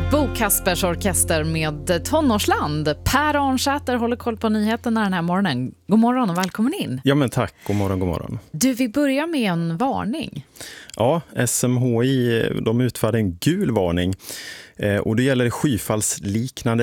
Bo Kaspers orkester med Tonårsland. Per Arnsäter håller koll på nyheterna den här morgonen. God morgon och välkommen in. Ja men tack, god morgon, god morgon. Du, vi börjar med en varning. Ja, SMHI de utfärdade en gul varning och det gäller skyfallsliknande